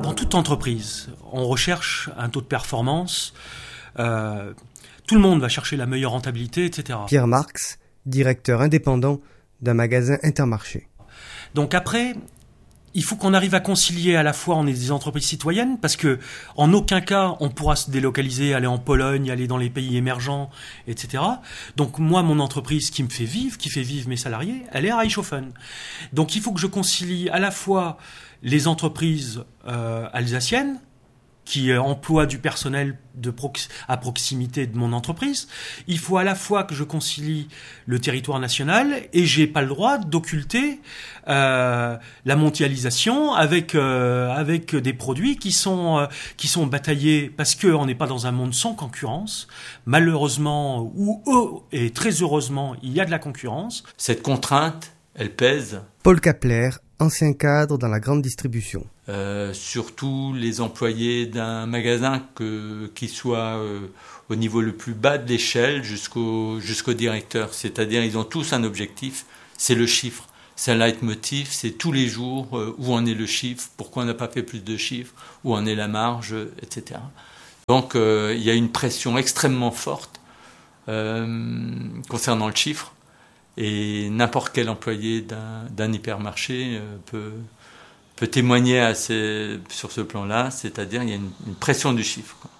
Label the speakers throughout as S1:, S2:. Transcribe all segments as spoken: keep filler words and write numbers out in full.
S1: Dans toute entreprise, on recherche un taux de performance. Euh, tout le monde va chercher la meilleure rentabilité, et cetera.
S2: Pierre Marx, directeur indépendant d'un magasin Intermarché.
S1: Donc après, il faut qu'on arrive à concilier à la fois, on est des entreprises citoyennes, parce que en aucun cas on pourra se délocaliser, aller en Pologne, aller dans les pays émergents, et cetera. Donc moi, mon entreprise qui me fait vivre, qui fait vivre mes salariés, elle est à Reichshofen. Donc il faut que je concilie à la fois les entreprises euh, alsaciennes, qui euh, emploient du personnel de prox- à proximité de mon entreprise. Il faut à la fois que je concilie le territoire national et j'ai pas le droit d'occulter euh, la mondialisation avec euh, avec des produits qui sont euh, qui sont bataillés parce que on n'est pas dans un monde sans concurrence. Malheureusement ou oh, et très heureusement, il y a de la concurrence.
S3: Cette contrainte, elle pèse.
S2: Paul Kapler, ancien cadre dans la grande distribution.
S3: Euh, surtout les employés d'un magasin, que, qui soit euh, au niveau le plus bas de l'échelle jusqu'au, jusqu'au directeur. C'est-à-dire ils ont tous un objectif, c'est le chiffre. C'est un leitmotiv, c'est tous les jours euh, où en est le chiffre, pourquoi on n'a pas fait plus de chiffres, où en est la marge, et cetera. Donc euh, il y a une pression extrêmement forte euh, concernant le chiffre. Et n'importe quel employé d'un, d'un hypermarché euh, peut, peut témoigner à ces, sur ce plan-là, c'est-à-dire il y a une, une pression du chiffre, quoi.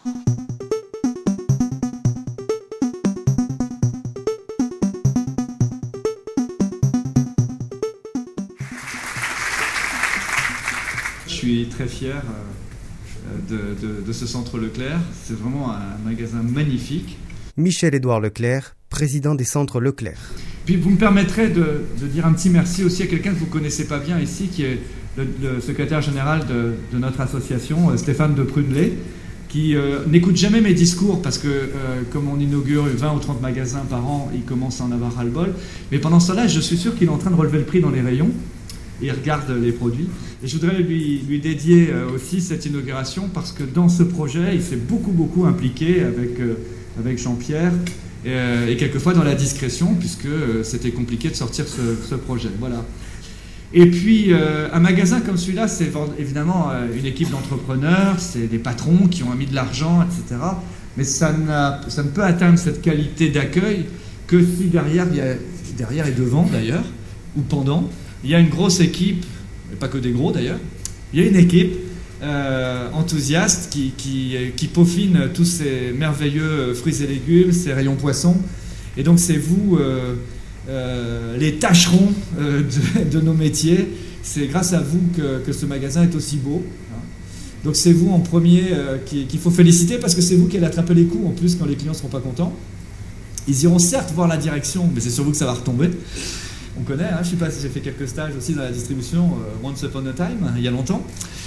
S4: Je suis très fier de, de, de ce centre Leclerc. C'est vraiment un magasin magnifique.
S2: Michel-Édouard Leclerc, président des centres Leclerc.
S4: Puis vous me permettrez de, de dire un petit merci aussi à quelqu'un que vous ne connaissez pas bien ici, qui est le, le secrétaire général de, de notre association, Stéphane de Prunelet, qui euh, n'écoute jamais mes discours parce que euh, comme on inaugure vingt ou trente magasins par an, il commence à en avoir ras-le-bol. Mais pendant ce temps-là, je suis sûr qu'il est en train de relever le prix dans les rayons. Et il regarde les produits. Et je voudrais lui, lui dédier euh, aussi cette inauguration parce que dans ce projet, il s'est beaucoup, beaucoup impliqué avec, euh, avec Jean-Pierre. Et, et quelquefois dans la discrétion, puisque c'était compliqué de sortir ce, ce projet. Voilà. Et puis, euh, un magasin comme celui-là, c'est évidemment une équipe d'entrepreneurs, c'est des patrons qui ont mis de l'argent, et cetera. Mais ça, n'a, ça ne peut atteindre cette qualité d'accueil que si derrière, il y a, derrière et devant d'ailleurs, ou pendant, il y a une grosse équipe, mais pas que des gros d'ailleurs, il y a une équipe Euh, enthousiaste qui, qui, qui peaufine tous ces merveilleux fruits et légumes, ces rayons poissons. Et donc c'est vous, euh, euh, les tâcherons euh, de, de nos métiers. C'est grâce à vous que, que ce magasin est aussi beau. Donc c'est vous en premier euh, qui, qu'il faut féliciter parce que c'est vous qui allez attraper les coups en plus quand les clients ne seront pas contents. Ils iront certes voir la direction, mais c'est sur vous que ça va retomber. On connaît, hein, je sais pas si j'ai fait quelques stages aussi dans la distribution, euh, once upon a time, il y a longtemps.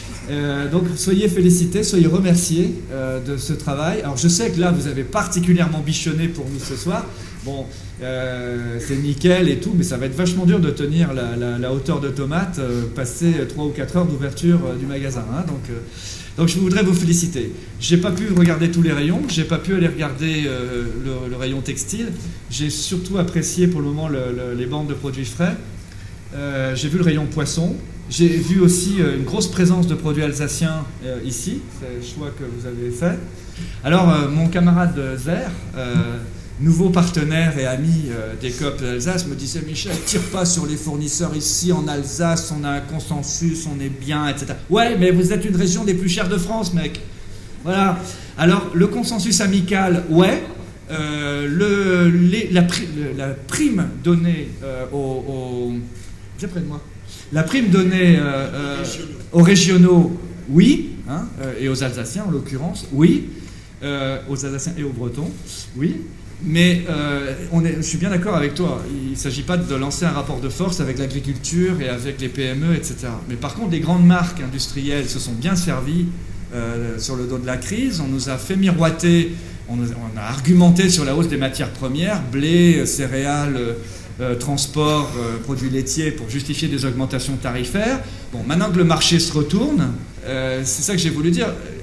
S4: Euh, donc soyez félicités, soyez remerciés euh, de ce travail. Alors je sais que là vous avez particulièrement bichonné pour nous ce soir. Bon, euh, c'est nickel et tout, mais ça va être vachement dur de tenir la, la, la hauteur de tomate, euh, passer trois ou quatre heures d'ouverture euh, du magasin. Hein, donc, euh, donc je voudrais vous féliciter. J'ai pas pu regarder tous les rayons, j'ai pas pu aller regarder euh, le, le rayon textile. J'ai surtout apprécié pour le moment le, le, les bandes de produits frais. Euh, j'ai vu le rayon poisson. J'ai vu aussi une grosse présence de produits alsaciens euh, ici, c'est le choix que vous avez fait. Alors, euh, mon camarade Zer, euh, nouveau partenaire et ami euh, des coop d'Alsace, me disait « Michel, tire pas sur les fournisseurs ici en Alsace, on a un consensus, on est bien, et cetera » Ouais, mais vous êtes une région des plus chères de France, mec. Voilà. Alors, le consensus amical, ouais. Euh, le, les, la, pri, la prime donnée euh, aux... aux... J'ai près de moi. La prime donnée euh, euh, aux régionaux, oui, hein, euh, et aux Alsaciens en l'occurrence, oui, euh, aux Alsaciens et aux Bretons, oui, mais euh, on est, je suis bien d'accord avec toi, il ne s'agit pas de lancer un rapport de force avec l'agriculture et avec les P M E, et cetera. Mais par contre, les grandes marques industrielles se sont bien servies euh, sur le dos de la crise, on nous a fait miroiter, on, nous, on a argumenté sur la hausse des matières premières, blé, céréales, Euh, transport, euh, produits laitiers pour justifier des augmentations tarifaires. Bon, maintenant que le marché se retourne, euh, c'est ça que j'ai voulu dire.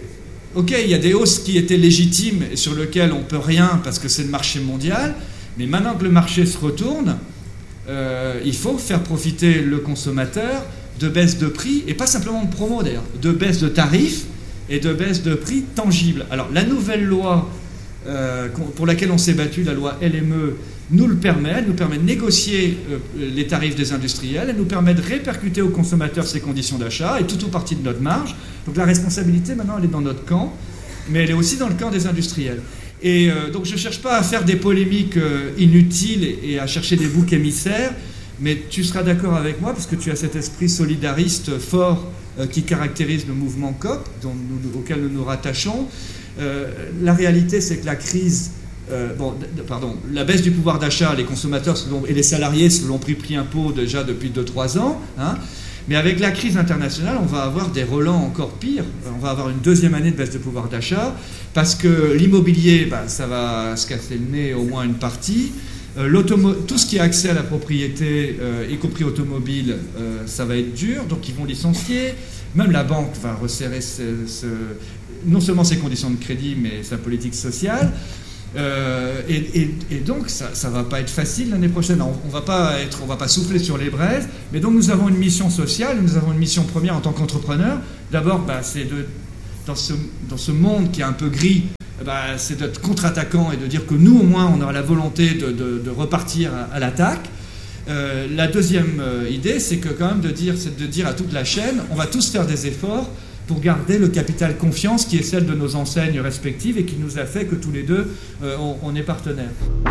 S4: Ok, il y a des hausses qui étaient légitimes et sur lesquelles on ne peut rien parce que c'est le marché mondial, mais maintenant que le marché se retourne, euh, il faut faire profiter le consommateur de baisse de prix, et pas simplement de promo d'ailleurs, de baisse de tarifs et de baisse de prix tangibles. Alors la nouvelle loi euh, pour laquelle on s'est battu, la loi L M E, nous le permet, elle nous permet de négocier euh, les tarifs des industriels, elle nous permet de répercuter aux consommateurs ces conditions d'achat, et tout ou partie de notre marge. Donc la responsabilité maintenant elle est dans notre camp, mais elle est aussi dans le camp des industriels. Et euh, donc je ne cherche pas à faire des polémiques euh, inutiles et, et à chercher des boucs émissaires, mais tu seras d'accord avec moi, parce que tu as cet esprit solidariste fort euh, qui caractérise le mouvement C O P, dont nous, auquel nous nous rattachons. Euh, la réalité, c'est que la crise, euh, bon, d- pardon, la baisse du pouvoir d'achat, les consommateurs se l'ont, et les salariés se l'ont pris prix impôt déjà depuis deux trois ans, hein, mais avec la crise internationale, on va avoir des relents encore pires. On va avoir une deuxième année de baisse de pouvoir d'achat, parce que l'immobilier, bah, ça va se casser le nez au moins une partie. Euh, tout ce qui a accès à la propriété, euh, y compris automobile, euh, ça va être dur, donc ils vont licencier. Même la banque va resserrer ce, ce, non seulement ses conditions de crédit, mais sa politique sociale. Euh, et, et, et donc, ça ne va pas être facile l'année prochaine. On ne va pas être, on va pas souffler sur les braises, mais donc nous avons une mission sociale, nous avons une mission première en tant qu'entrepreneur. D'abord, bah, c'est de, dans, ce, dans ce monde qui est un peu gris, bah, c'est d'être contre-attaquant et de dire que nous, au moins, on aura la volonté de, de, de repartir à, à l'attaque. Euh, la deuxième euh, idée, c'est que quand même de dire, c'est de dire à toute la chaîne, on va tous faire des efforts pour garder le capital confiance qui est celle de nos enseignes respectives et qui nous a fait que tous les deux, euh, on, on est partenaires.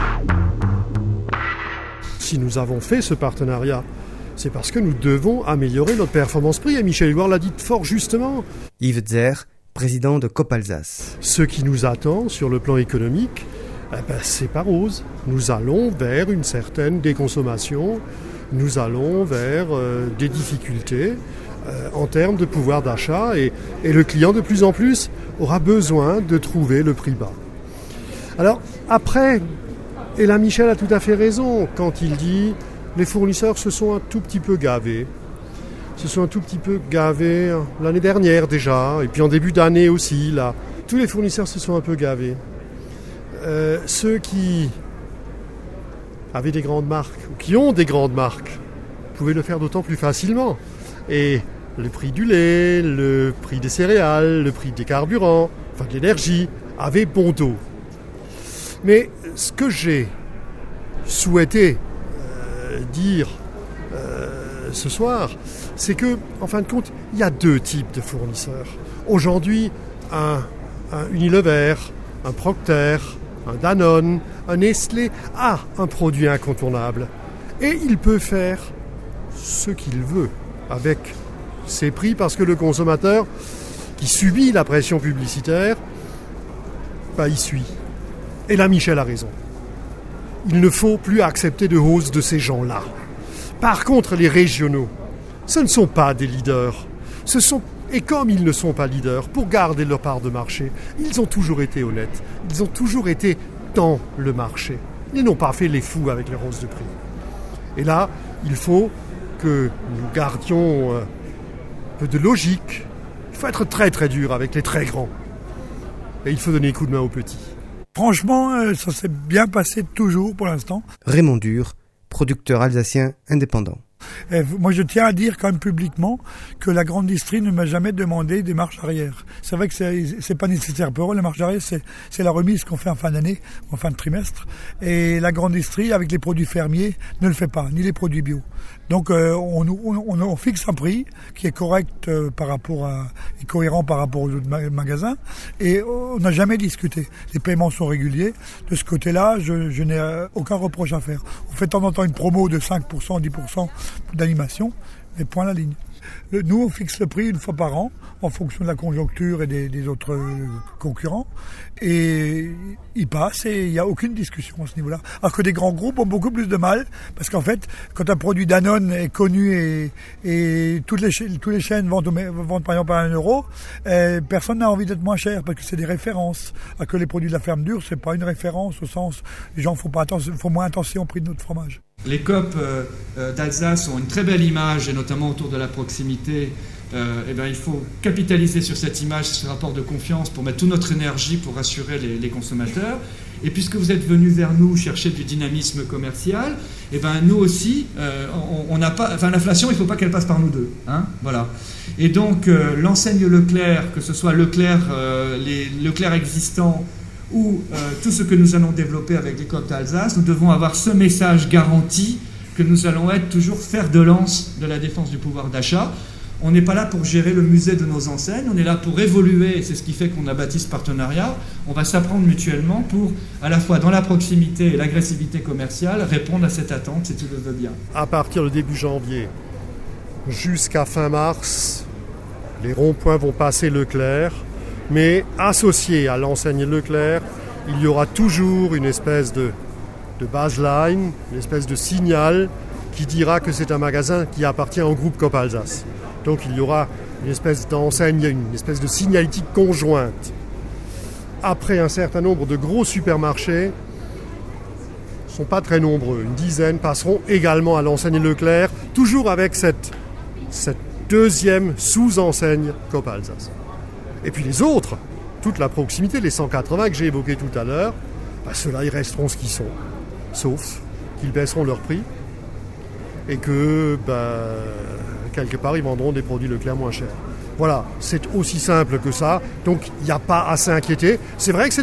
S5: Si nous avons fait ce partenariat, c'est parce que nous devons améliorer notre performance prix, et Michel Huard l'a dit fort justement.
S2: Yves Zer, président de C O P Alsace.
S5: Ce qui nous attend sur le plan économique, eh ben, c'est pas rose. Nous allons vers une certaine déconsommation, nous allons vers euh, des difficultés euh, en termes de pouvoir d'achat, et, et le client de plus en plus aura besoin de trouver le prix bas. Alors après, et là Michel a tout à fait raison quand il dit les fournisseurs se sont un tout petit peu gavés. Se sont un tout petit peu gavés l'année dernière déjà, et puis en début d'année aussi. Là. Tous les fournisseurs se sont un peu gavés. Euh, ceux qui avaient des grandes marques, ou qui ont des grandes marques, pouvaient le faire d'autant plus facilement. Et le prix du lait, le prix des céréales, le prix des carburants, enfin de l'énergie, avaient bon dos. Mais ce que j'ai souhaité euh, dire euh, ce soir, c'est que, en fin de compte, il y a deux types de fournisseurs. Aujourd'hui, un, un Unilever, un Procter, un Danone, un Nestlé a un produit incontournable. Et il peut faire ce qu'il veut avec ses prix, parce que le consommateur qui subit la pression publicitaire, bah, il suit. Et là, Michel a raison. Il ne faut plus accepter de hausse de ces gens-là. Par contre, les régionaux, ce ne sont pas des leaders. Ce sont, et comme ils ne sont pas leaders, pour garder leur part de marché, ils ont toujours été honnêtes. Ils ont toujours été dans le marché. Ils n'ont pas fait les fous avec les hausses de prix. Et là, il faut que nous gardions un peu de logique. Il faut être très très dur avec les très grands. Et il faut donner coup de main aux petits.
S6: Franchement, ça s'est bien passé toujours pour l'instant.
S2: Raymond Dur, producteur alsacien indépendant.
S6: Et moi, je tiens à dire quand même publiquement que la grande distrie ne m'a jamais demandé des marches arrière. C'est vrai que c'est, c'est pas nécessaire pour eux. La marche arrière, c'est, c'est la remise qu'on fait en fin d'année, en fin de trimestre. Et la grande distrie, avec les produits fermiers, ne le fait pas, ni les produits bio. Donc, euh, on, on, on fixe un prix qui est correct euh, par rapport à, et cohérent par rapport aux autres ma- magasins. Et on n'a jamais discuté. Les paiements sont réguliers. De ce côté-là, je, je n'ai euh, aucun reproche à faire. On fait de temps en temps une promo de cinq pour cent, dix pour cent d'animation, mais point la ligne. Le, nous, on fixe le prix une fois par an, en fonction de la conjoncture et des, des autres concurrents, et il passe et il n'y a aucune discussion à ce niveau-là. Alors que des grands groupes ont beaucoup plus de mal, parce qu'en fait, quand un produit Danone est connu et, et toutes les, toutes les chaînes vendent, vendent par exemple à un euro, eh, personne n'a envie d'être moins cher, parce que c'est des références. Alors que les produits de la ferme dure, c'est pas une référence au sens, les gens font pas attention, font moins attention au prix de notre fromage.
S4: Les C O P euh, d'Alsace ont une très belle image, et notamment autour de la proximité, euh, eh ben, il faut capitaliser sur cette image, sur ce rapport de confiance pour mettre toute notre énergie pour rassurer les, les consommateurs. Et puisque vous êtes venus vers nous chercher du dynamisme commercial, eh ben, nous aussi, euh, on n'a pas, enfin, l'inflation, il ne faut pas qu'elle passe par nous deux. Hein, voilà. Et donc, euh, l'enseigne Leclerc, que ce soit Leclerc, euh, les Leclerc existants ou euh, tout ce que nous allons développer avec les Coop d'Alsace, nous devons avoir ce message garanti que nous allons être toujours fer de lance de la défense du pouvoir d'achat. On n'est pas là pour gérer le musée de nos enseignes, on est là pour évoluer, et c'est ce qui fait qu'on a bâti ce partenariat. On va s'apprendre mutuellement pour, à la fois dans la proximité et l'agressivité commerciale, répondre à cette attente, si tu le veux bien.
S5: À partir du début janvier jusqu'à fin mars, les ronds-points vont passer Leclerc, mais associé à l'enseigne Leclerc, il y aura toujours une espèce de, de baseline, une espèce de signal qui dira que c'est un magasin qui appartient au groupe Coop Alsace. Donc il y aura une espèce d'enseigne, une espèce de signalétique conjointe. Après, un certain nombre de gros supermarchés, ne sont pas très nombreux, une dizaine, passeront également à l'enseigne Leclerc, toujours avec cette, cette deuxième sous-enseigne Coop Alsace. Et puis les autres, toute la proximité, les cent quatre-vingts que j'ai évoqués tout à l'heure, bah ceux-là, ils resteront ce qu'ils sont, sauf qu'ils baisseront leur prix et que, bah, quelque part, ils vendront des produits Leclerc moins chers. Voilà, c'est aussi simple que ça, donc il n'y a pas à s'inquiéter. C'est vrai que c'est